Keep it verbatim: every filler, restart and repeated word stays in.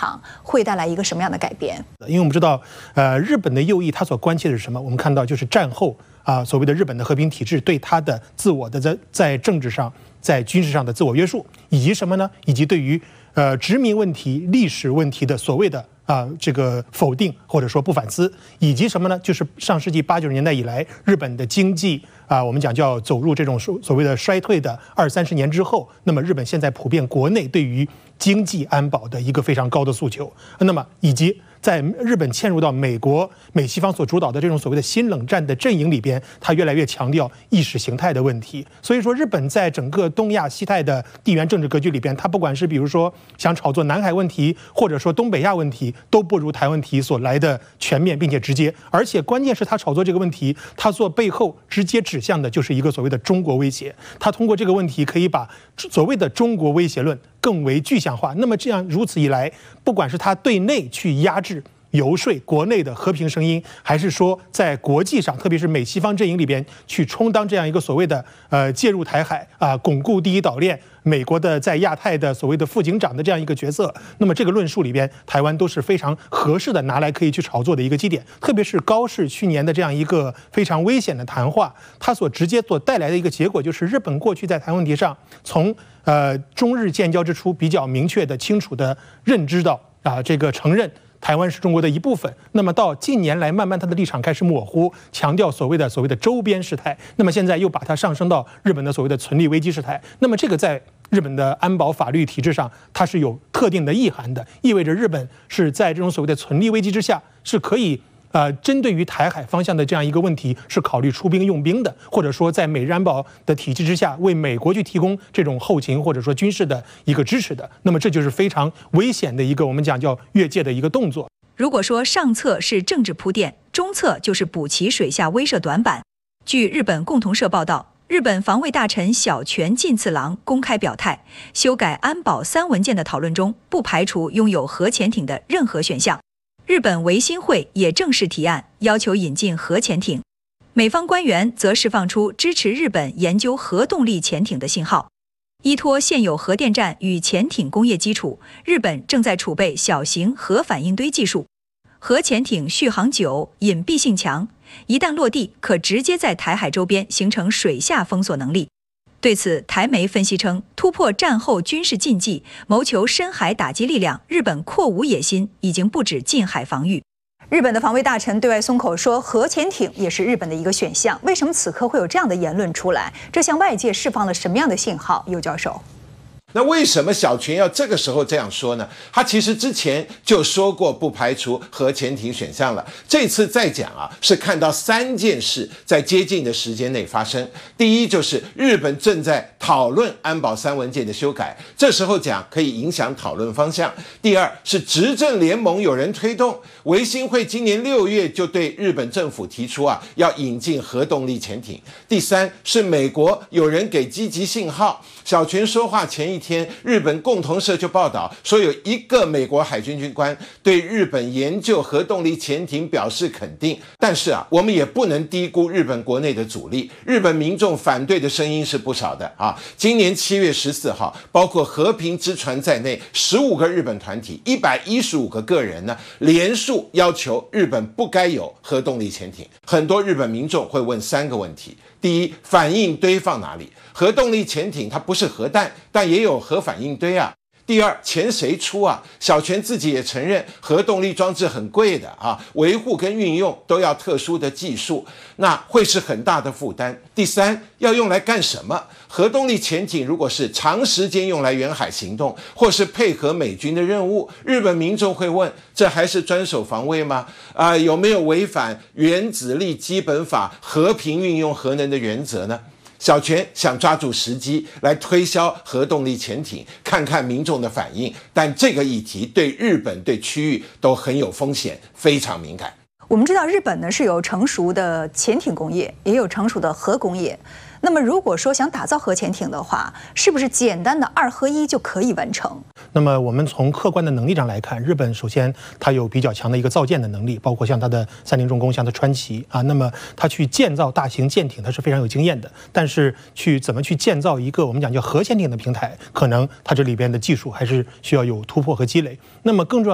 场会带来一个什么样的改变？ 因为我们知道，呃，日本的右翼他所关切的是什么？我们看到就是战后啊，所谓的日本的和平体制对他的自我的在在政治上、在军事上的自我约束，以及什么呢？以及对于呃殖民问题、历史问题的所谓的。啊，这个否定或者说不反思，以及什么呢？就是上世纪八九十年代以来，日本的经济啊，我们讲叫走入这种所所谓的衰退的二三十年之后，那么日本现在普遍国内对于经济安保的一个非常高的诉求，那么以及在日本嵌入到美国美西方所主导的这种所谓的新冷战的阵营里边，它越来越强调意识形态的问题。所以说，日本在整个东亚西太的地缘政治格局里边，它不管是比如说想炒作南海问题，或者说东北亚问题，都不如台湾问题所来的全面并且直接。而且关键是他炒作这个问题，他做背后直接指向的就是一个所谓的中国威胁。他通过这个问题可以把所谓的中国威胁论更为具象化。那么这样如此一来，不管是他对内去压制游说国内的和平声音，还是说在国际上，特别是美西方阵营里边去充当这样一个所谓的呃介入台海啊、巩固第一岛链，美国的在亚太的所谓的副警长的这样一个角色，那么这个论述里边，台湾都是非常合适的拿来可以去炒作的一个基点。特别是高市去年的这样一个非常危险的谈话，它所直接所带来的一个结果，就是日本过去在台湾问题上，从呃中日建交之初比较明确的、清楚的认知到啊、这个承认。台湾是中国的一部分，那么到近年来，慢慢他的立场开始模糊，强调所谓的所谓的周边事态，那么现在又把它上升到日本的所谓的存立危机事态，那么这个在日本的安保法律体制上，它是有特定的意涵的，意味着日本是在这种所谓的存立危机之下，是可以。呃，针对于台海方向的这样一个问题，是考虑出兵用兵的，或者说在美日安保的体制之下，为美国去提供这种后勤或者说军事的一个支持的。那么这就是非常危险的一个我们讲叫越界的一个动作。 如果说上策是政治铺垫，中策就是补齐水下威慑短板。据日本共同社报道，日本防卫大臣小泉进次郎公开表态，修改安保三文件的讨论中，不排除拥有核潜艇的任何选项。日本维新会也正式提案，要求引进核潜艇。美方官员则释放出支持日本研究核动力潜艇的信号。依托现有核电站与潜艇工业基础，日本正在储备小型核反应堆技术。核潜艇续航久、隐蔽性强，一旦落地，可直接在台海周边形成水下封锁能力。对此，台媒分析称，突破战后军事禁忌，谋求深海打击力量，日本扩武野心已经不止近海防御。 日本的防卫大臣对外松口说，核潜艇也是日本的一个选项。为什么此刻会有这样的言论出来？这向外界释放了什么样的信号？尤教授。 那为什么小泉要这个时候这样说呢？他其实之前就说过不排除核潜艇选项了。这次再讲啊，是看到三件事在接近的时间内发生。第一就是日本正在讨论安保三文件的修改，这时候讲可以影响讨论方向。第二是执政联盟有人推动，维新会今年六月就对日本政府提出啊要引进核动力潜艇。第三是美国有人给积极信号。小泉说话前一天，日本共同社就报道说，有一个美国海军军官对日本研究核动力潜艇表示肯定。但是啊，我们也不能低估日本国内的阻力，日本民众反对的声音是不少的啊。今年七月十四号，包括和平之船在内，十五个日本团体、一百一十五个个人呢，联署要求日本不该有核动力潜艇。很多日本民众会问三个问题：第一，反应堆放哪里？核动力潜艇它不是核弹，但也有核反应堆啊。第二，钱谁出啊？小泉自己也承认，核动力装置很贵的啊，维护跟运用都要特殊的技术，那会是很大的负担。第三，要用来干什么？核动力潜艇如果是长时间用来远海行动，或是配合美军的任务，日本民众会问：这还是专守防卫吗？啊、呃，有没有违反原子力基本法和平运用核能的原则呢？小泉想抓住时机来推销核动力潜艇，看看民众的反应，但这个议题对日本、对区域都很有风险，非常敏感。 我们知道日本呢是有成熟的潜艇工业，也有成熟的核工业。那么如果说想打造核潜艇的话，是不是简单的二合一就可以完成？ 那么我们从客观的能力上来看，日本首先它有比较强的一个造舰的能力，包括像它的三菱重工、像它川崎啊，那么它去建造大型舰艇，它是非常有经验的。但是去怎么去建造一个我们讲叫核潜艇的平台，可能它这里边的技术还是需要有突破和积累。那么更重要。